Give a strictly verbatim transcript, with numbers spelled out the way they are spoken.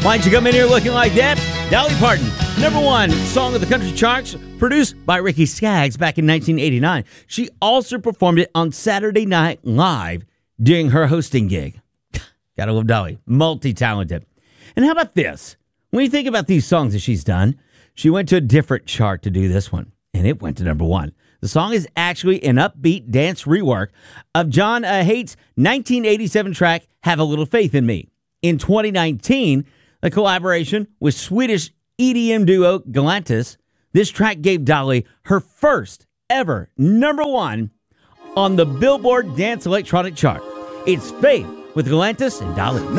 Why'd you come in here looking like that? Dolly Parton, number one song of the country charts, produced by Ricky Skaggs back in nineteen eighty-nine. She also performed it on Saturday Night Live during her hosting gig. Gotta love Dolly, multi-talented. And how about this? When you think about these songs that she's done, she went to a different chart to do this one, and it went to number one. The song is actually an upbeat dance rework of John uh, Haight's nineteen eighty-seven track, Have a Little Faith in Me. In twenty nineteen, the collaboration with Swedish E D M duo Galantis, this track gave Dolly her first ever number one on the Billboard Dance Electronic Chart. It's Faith with Galantis and Dolly.